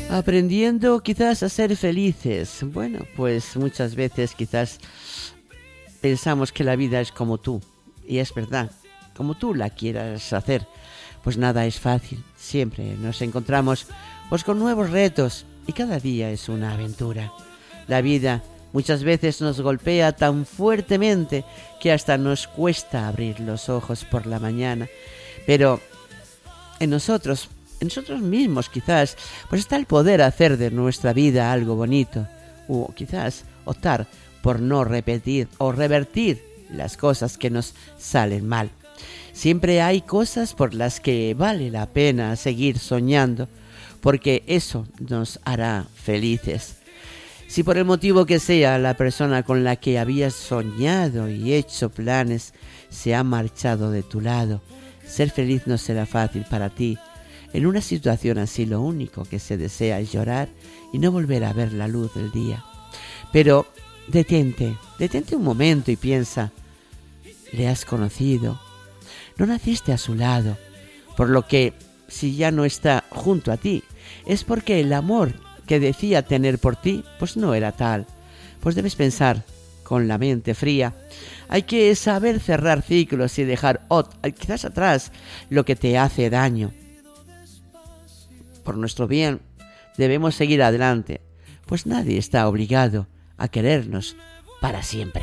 Aprendiendo quizás a ser felices. Bueno, pues muchas veces quizás pensamos que la vida es como tú. Y es verdad, como tú la quieras hacer. Pues nada es fácil. Siempre nos encontramos pues con nuevos retos y cada día es una aventura. La vida muchas veces nos golpea tan fuertemente que hasta nos cuesta abrir los ojos por la mañana. Pero en nosotros mismos quizás, pues está el poder hacer de nuestra vida algo bonito. O quizás optar por no repetir o revertir las cosas que nos salen mal. Siempre hay cosas por las que vale la pena seguir soñando, porque eso nos hará felices. Si por el motivo que sea la persona con la que habías soñado y hecho planes se ha marchado de tu lado, ser feliz no será fácil para ti. En una situación así lo único que se desea es llorar y no volver a ver la luz del día. Pero detente un momento y piensa, ¿le has conocido? No naciste a su lado, por lo que si ya no está junto a ti, es porque el amor que decía tener por ti, pues no era tal. Pues debes pensar con la mente fría. Hay que saber cerrar ciclos y dejar quizás atrás lo que te hace daño. Por nuestro bien, debemos seguir adelante, pues nadie está obligado a querernos para siempre.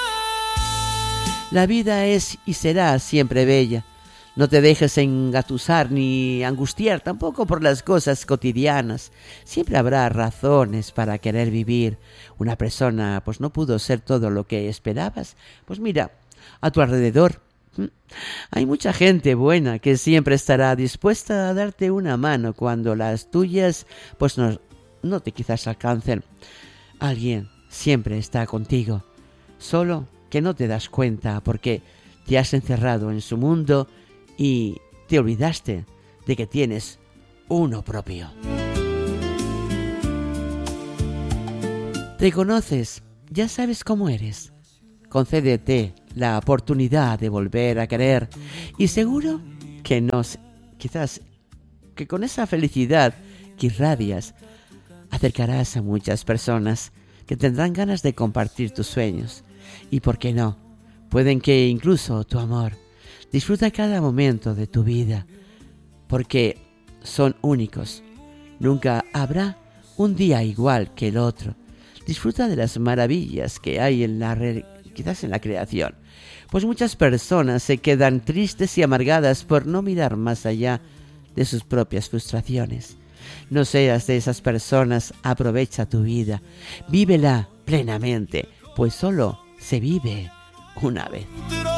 La vida es y será siempre bella. No te dejes engatusar ni angustiar tampoco por las cosas cotidianas. Siempre habrá razones para querer vivir. Una persona pues no pudo ser todo lo que esperabas. Pues mira, a tu alrededor hay mucha gente buena que siempre estará dispuesta a darte una mano cuando las tuyas pues no te quizás alcancen. Alguien siempre está contigo, solo que no te das cuenta porque te has encerrado en su mundo y te olvidaste de que tienes uno propio. Te conoces, ya sabes cómo eres. Concédete la oportunidad de volver a querer y seguro que quizás que con esa felicidad que irradias acercarás a muchas personas que tendrán ganas de compartir tus sueños y, ¿por qué no? Pueden que incluso tu amor. Disfruta cada momento de tu vida porque son únicos. Nunca habrá un día igual que el otro. Disfruta de las maravillas que hay quizás en la creación. Pues muchas personas se quedan tristes y amargadas por no mirar más allá de sus propias frustraciones. No seas de esas personas, aprovecha tu vida, vívela plenamente, pues solo se vive una vez.